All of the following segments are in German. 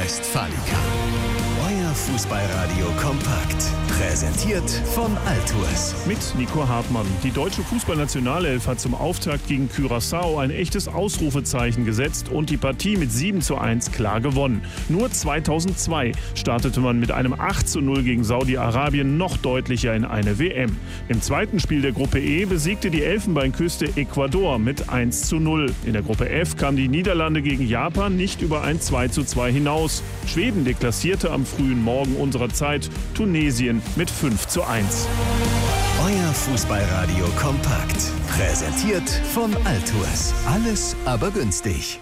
Westfalica. Euer Fußballradio kompakt. Präsentiert von Altours. Mit Nico Hartmann. Die deutsche Fußballnationalelf hat zum Auftakt gegen Curaçao ein echtes Ausrufezeichen gesetzt und die Partie mit 7:1 klar gewonnen. Nur 2002 startete man mit einem 8:0 gegen Saudi-Arabien noch deutlicher in eine WM. Im zweiten Spiel der Gruppe E besiegte die Elfenbeinküste Ecuador mit 1:0. In der Gruppe F kamen die Niederlande gegen Japan nicht über ein 2:2 hinaus. Schweden deklassierte am frühen Morgen unserer Zeit Tunesien mit 5:1. Euer Fußballradio kompakt. Präsentiert von Altours. Alles aber günstig.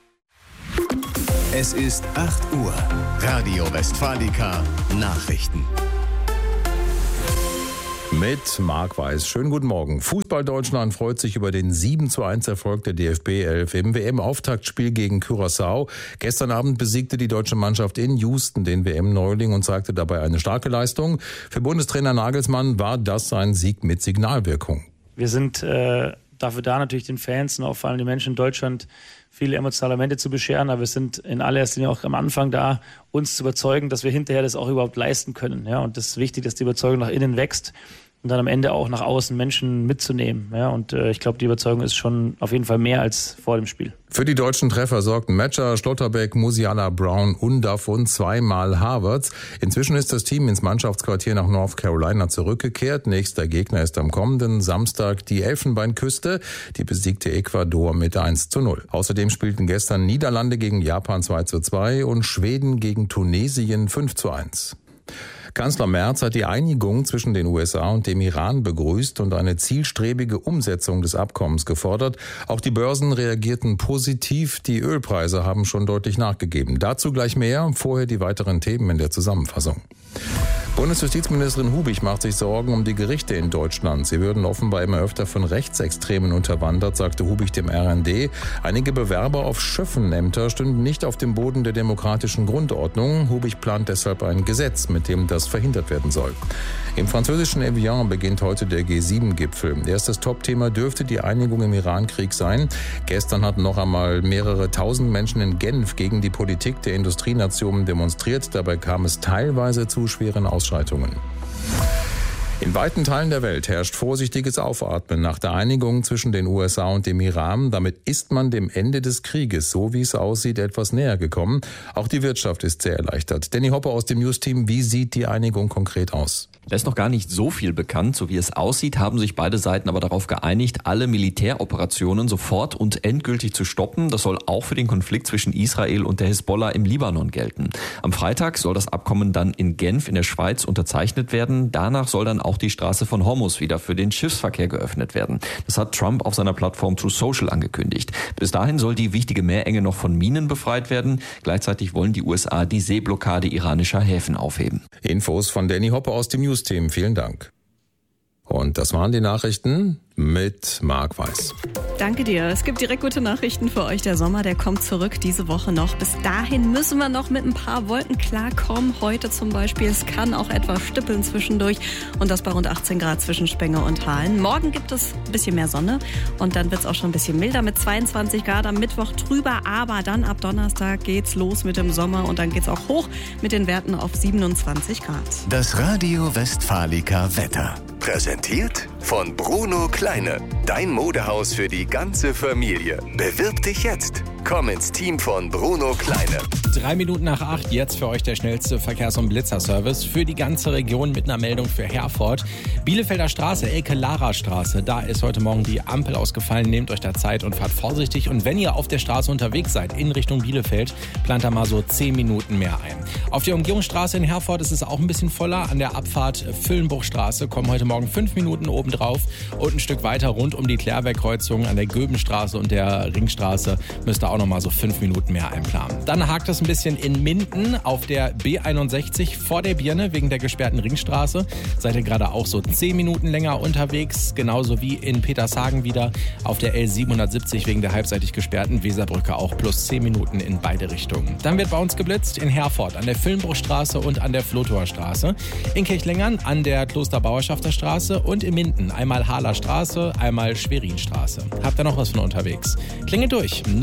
Es ist 8 Uhr. Radio Westfalica Nachrichten. Mit Marc Weiß. Schönen guten Morgen. Fußball Deutschland freut sich über den 7:1 Erfolg der DFB 11 im WM-Auftaktspiel gegen Curaçao. Gestern Abend besiegte die deutsche Mannschaft in Houston den WM-Neuling und zeigte dabei eine starke Leistung. Für Bundestrainer Nagelsmann war das ein Sieg mit Signalwirkung. Wir sind dafür da, natürlich den Fans und auch vor allem den Menschen in Deutschland viele emotionale Momente zu bescheren, aber wir sind in allererster Linie auch am Anfang da, uns zu überzeugen, dass wir hinterher das auch überhaupt leisten können. Ja? Und das ist wichtig, dass die Überzeugung nach innen wächst und dann am Ende auch nach außen Menschen mitzunehmen. Ja? Und ich glaube, die Überzeugung ist schon auf jeden Fall mehr als vor dem Spiel. Für die deutschen Treffer sorgten Metscher, Schlotterbeck, Musiala, Brown, Undav und zweimal Havertz. Inzwischen ist das Team ins Mannschaftsquartier nach North Carolina zurückgekehrt. Nächster Gegner ist am kommenden Samstag die Elfenbeinküste. Die besiegte Ecuador mit 1:0. Außerdem spielten gestern Niederlande gegen Japan 2:2 und Schweden gegen Tunesien 5:1. Kanzler Merz hat die Einigung zwischen den USA und dem Iran begrüßt und eine zielstrebige Umsetzung des Abkommens gefordert. Auch die Börsen reagierten positiv. Die Ölpreise haben schon deutlich nachgegeben. Dazu gleich mehr. Vorher die weiteren Themen in der Zusammenfassung. Bundesjustizministerin Hubich macht sich Sorgen um die Gerichte in Deutschland. Sie würden offenbar immer öfter von Rechtsextremen unterwandert, sagte Hubich dem RND. Einige Bewerber auf Schöffenämter stünden nicht auf dem Boden der demokratischen Grundordnung. Hubich plant deshalb ein Gesetz, mit dem das verhindert werden soll. Im französischen Evian beginnt heute der G7-Gipfel. Erstes Topthema dürfte die Einigung im Iran-Krieg sein. Gestern hatten noch einmal mehrere tausend Menschen in Genf gegen die Politik der Industrienationen demonstriert. Dabei kam es teilweise zu schweren Ausschreitungen. In weiten Teilen der Welt herrscht vorsichtiges Aufatmen nach der Einigung zwischen den USA und dem Iran. Damit ist man dem Ende des Krieges, so wie es aussieht, etwas näher gekommen. Auch die Wirtschaft ist sehr erleichtert. Danny Hopper aus dem News-Team, wie sieht die Einigung konkret aus? Da ist noch gar nicht so viel bekannt. So wie es aussieht, haben sich beide Seiten aber darauf geeinigt, alle Militäroperationen sofort und endgültig zu stoppen. Das soll auch für den Konflikt zwischen Israel und der Hisbollah im Libanon gelten. Am Freitag soll das Abkommen dann in Genf in der Schweiz unterzeichnet werden. Danach soll dann auch die Straße von Hormuz wieder für den Schiffsverkehr geöffnet werden. Das hat Trump auf seiner Plattform Truth Social angekündigt. Bis dahin soll die wichtige Meerenge noch von Minen befreit werden. Gleichzeitig wollen die USA die Seeblockade iranischer Häfen aufheben. Infos von Danny Hopper aus dem News-Team. Vielen Dank. Und das waren die Nachrichten mit Marc Weiß. Danke dir. Es gibt direkt gute Nachrichten für euch. Der Sommer, der kommt zurück diese Woche noch. Bis dahin müssen wir noch mit ein paar Wolken klarkommen. Heute zum Beispiel. Es kann auch etwas stippeln zwischendurch. Und das bei rund 18 Grad zwischen Spenge und Hahlen. Morgen gibt es ein bisschen mehr Sonne. Und dann wird es auch schon ein bisschen milder mit 22 Grad. Am Mittwoch drüber. Aber dann ab Donnerstag geht's los mit dem Sommer. Und dann geht's auch hoch mit den Werten auf 27 Grad. Das Radio Westfalica Wetter. Präsentiert von Bruno Kleine. Dein Modehaus für die ganze Familie. Bewirb dich jetzt. Komm ins Team von Bruno Kleine. 3 Minuten nach 8, jetzt für euch der schnellste Verkehrs- und Blitzerservice für die ganze Region mit einer Meldung für Herford. Bielefelder Straße, Ecke Lara Straße, da ist heute Morgen die Ampel ausgefallen. Nehmt euch da Zeit und fahrt vorsichtig. Und wenn ihr auf der Straße unterwegs seid, in Richtung Bielefeld, plant da mal so 10 Minuten mehr ein. Auf der Umgehungsstraße in Herford ist es auch ein bisschen voller. An der Abfahrt Füllenbruchstraße kommen heute Morgen 5 Minuten obendrauf. Und ein Stück weiter rund um die Klärwerkkreuzung an der Göbenstraße und der Ringstraße müsst ihr auch noch mal so 5 Minuten mehr einplanen. Dann hakt es ein bisschen in Minden auf der B61 vor der Birne wegen der gesperrten Ringstraße. Seid ihr gerade auch so 10 Minuten länger unterwegs, genauso wie in Petershagen wieder auf der L770 wegen der halbseitig gesperrten Weserbrücke auch plus 10 Minuten in beide Richtungen. Dann wird bei uns geblitzt in Herford an der Füllenbruchstraße und an der Flotower Straße, in Kirchlengern an der Klosterbauerschafter Straße und in Minden einmal Hahler Straße, einmal Schwerinstraße. Habt ihr noch was von unterwegs? Klingelt durch 08000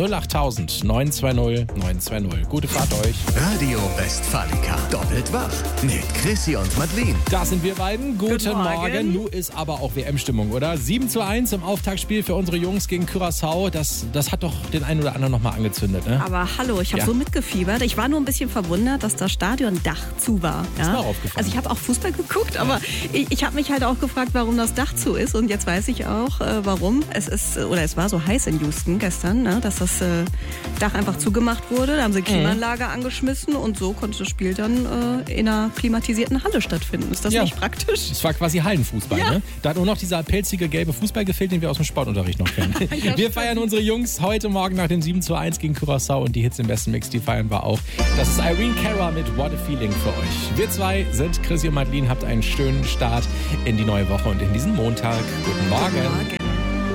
5000 920 920. Gute Fahrt euch. Radio Westfalica. Doppelt wach. Mit Chrissy und Madeleine. Da sind wir beiden. Guten Morgen. Nun ist aber auch WM-Stimmung, oder? 7:1 im Auftaktspiel für unsere Jungs gegen Curaçao. Das hat doch den einen oder anderen nochmal angezündet, ne? Aber hallo, ich habe so mitgefiebert. Ich war nur ein bisschen verwundert, dass das Stadiondach zu war. Ja? Ist mir auch aufgefallen. Also ich habe auch Fußball geguckt, aber ich habe mich halt auch gefragt, warum das Dach zu ist. Und jetzt weiß ich auch, warum. Es war so heiß in Houston gestern, ne, dass das Dach einfach zugemacht wurde. Da haben sie Klimaanlage angeschmissen und so konnte das Spiel dann in einer klimatisierten Halle stattfinden. Ist das nicht praktisch? Es war quasi Hallenfußball, ne? Da hat nur noch dieser pelzige gelbe Fußball gefehlt, den wir aus dem Sportunterricht noch kennen. Wir feiern unsere Jungs heute Morgen nach dem 7:1 gegen Curaçao und die Hits im besten Mix, die feiern wir auch. Das ist Irene Cara mit What a Feeling für euch. Wir zwei sind Chrissy und Madeleine, habt einen schönen Start in die neue Woche und in diesen Montag. Guten Morgen.